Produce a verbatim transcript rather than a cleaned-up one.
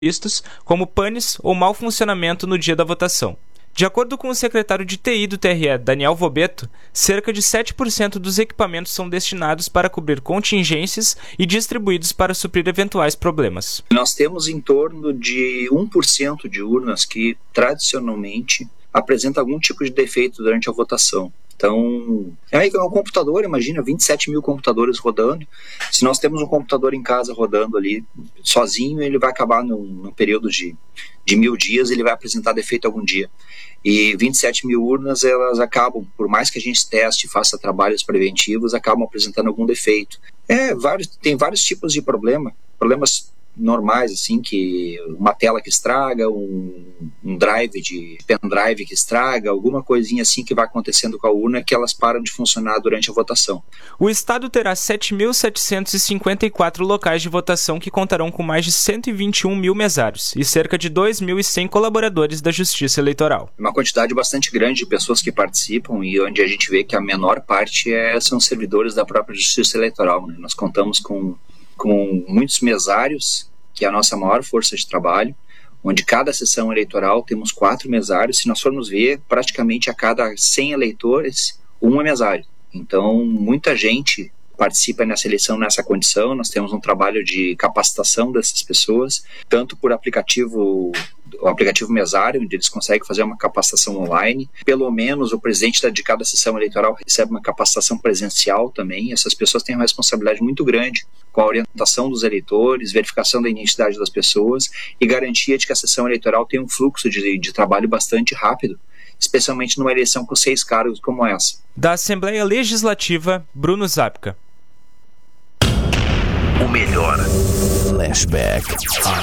vistos como panes ou mau funcionamento no dia da votação. De acordo com o secretário de T I do T R E, Daniel Vobeto, cerca de sete por cento dos equipamentos são destinados para cobrir contingências e distribuídos para suprir eventuais problemas. Nós temos em torno de um por cento de urnas que, tradicionalmente, apresentam algum tipo de defeito durante a votação. Então, aí é um computador, imagina, vinte e sete mil computadores rodando. Se nós temos um computador em casa rodando ali sozinho, ele vai acabar num, num período de, de mil dias, ele vai apresentar defeito algum dia. E vinte e sete mil urnas, elas acabam, por mais que a gente teste e faça trabalhos preventivos, acabam apresentando algum defeito. É, vários, tem vários tipos de problema, problemas normais, assim, que uma tela que estraga, um, um drive de pendrive que estraga, alguma coisinha assim que vai acontecendo com a urna que elas param de funcionar durante a votação. O estado terá sete mil setecentos e cinquenta e quatro locais de votação que contarão com mais de cento e vinte e um mil mesários e cerca de dois mil e cem colaboradores da Justiça Eleitoral. Uma quantidade bastante grande de pessoas que participam e onde a gente vê que a menor parte é, são servidores da própria Justiça Eleitoral, né? Nós contamos com com muitos mesários, que é a nossa maior força de trabalho, onde cada sessão eleitoral temos quatro mesários. Se nós formos ver, praticamente a cada cem eleitores, um é mesário. Então, muita gente participa nessa eleição nessa condição. Nós temos um trabalho de capacitação dessas pessoas, tanto por aplicativo, o aplicativo mesário, onde eles conseguem fazer uma capacitação online. Pelo menos o presidente de cada sessão eleitoral recebe uma capacitação presencial também. Essas pessoas têm uma responsabilidade muito grande com a orientação dos eleitores, verificação da identidade das pessoas e garantia de que a sessão eleitoral tem um fluxo de, de trabalho bastante rápido, especialmente numa eleição com seis cargos como essa. Da Assembleia Legislativa, Bruno Zapka. O melhor flashback.